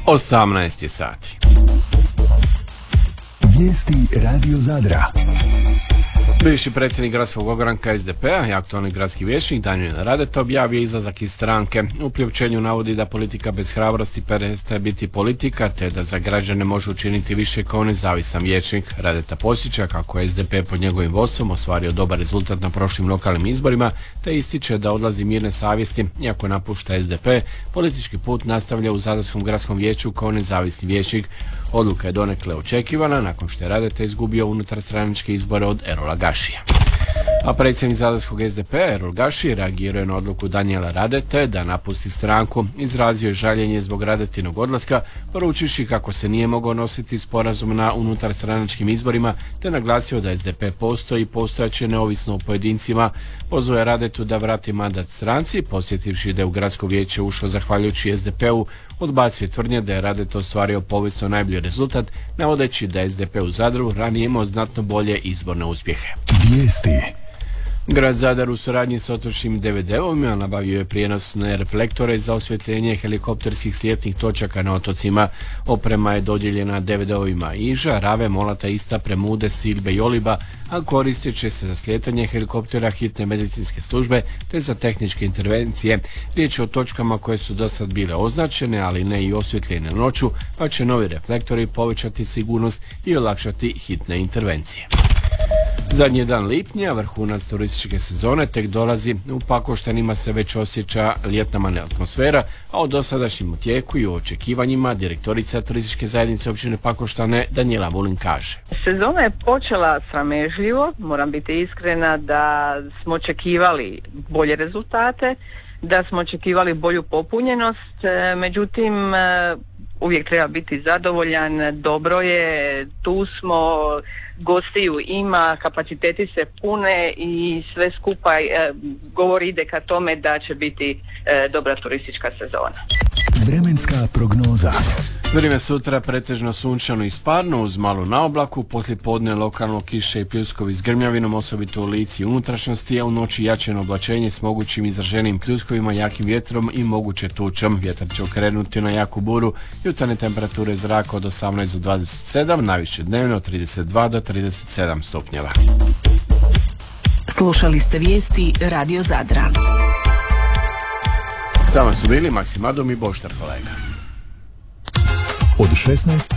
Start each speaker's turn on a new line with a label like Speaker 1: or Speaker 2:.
Speaker 1: 18 je sati.
Speaker 2: Vijesti Radio Zadra.
Speaker 1: Bivši predsjednik gradskog ogranka SDP-a i aktualni gradski vijećnik Danijel Radeta objavio izlazak iz stranke. U priopćenju navodi da politika bez hrabrosti prestaje biti politika, te da za građane može učiniti više kao nezavisan vijećnik. Radeta podsjeća kako je SDP pod njegovim vodstvom ostvario dobar rezultat na prošlim lokalnim izborima, te ističe da odlazi mirne savjesti. Iako napušta SDP, politički put nastavlja u Zadarskom gradskom vijeću kao nezavisni vijećnik. Odluka je donekle očekivana nakon što je Radeta izgubio unutarstranačke izbore od Erola Gašija. A predsjednik Zadarskog SDP-a Erol Gaši reagirao je na odluku Danijela Radete da napusti stranku. Izrazio je žaljenje zbog Radetinog odlaska, poručivši kako se nije mogao nositi sporazum na unutarstranačkim izborima, te naglasio da SDP postoji i postojaće neovisno o pojedincima. Pozvao je Radetu da vrati mandat stranci, posjetivši da je u gradsko vijeće ušao zahvaljujući SDP-u. Odbacio je tvrdnje da je Radeta ostvario povijesno najbolji rezultat, navodeći da je SDP u Zadru ranije imao znatno bolje izborne uspjehe.
Speaker 2: Vijesti.
Speaker 1: Grad Zadar u suradnji s otočnim DVD-ovima nabavio je prijenosne reflektore za osvjetljenje helikopterskih slijetnih točaka na otocima. Oprema je dodijeljena DVD-ovima Iža, Rave, Molata, Ista, Premude, Silbe i Oliba, a koristit će se za slijetanje helikoptera hitne medicinske službe te za tehničke intervencije. Riječ je o točkama koje su dosad bile označene, ali ne i osvjetljene noću, pa će novi reflektori povećati sigurnost i olakšati hitne intervencije. Zadnji dan lipnja, vrhunac turističke sezone, tek dolazi. U Pakoštanima se već osjeća ljetna atmosfera, a o dosadašnjem tijeku i o očekivanjima direktorica turističke zajednice općine Pakoštane Danijela Vulin kaže.
Speaker 3: Sezona je počela sramežljivo, moram biti iskrena da smo očekivali bolje rezultate, da smo očekivali bolju popunjenost, međutim uvijek treba biti zadovoljan, dobro je, tu smo, gostiju ima, kapaciteti se pune i sve skupa govori ide ka tome da će biti dobra turistička sezona.
Speaker 2: Vremenska prognoza.
Speaker 1: Vrijeme sutra pretežno sunčano i sparno uz malu naoblaku, poslije podne lokalno kiše i pljuskovi s grmljavinom, osobito u Lici i unutrašnjosti, a u noći jačeno oblačenje s mogućim izraženim pljuskovima, jakim vjetrom i moguće tučom. Vjetar će okrenuti na jaku buru, jutarnje temperature zraka od 18 do 27, najviše dnevno od 32 do 37 stupnjeva.
Speaker 4: Slušali ste vijesti Radio Zadra.
Speaker 1: Sama su bili Maksim Adom i Boštar kolega.
Speaker 2: Od 16